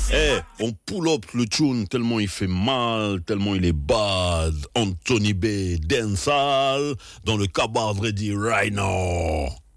On pull up le tune tellement il fait mal, tellement il est bad. Anthony B, dancehall, dans le Cabaret Ready right now.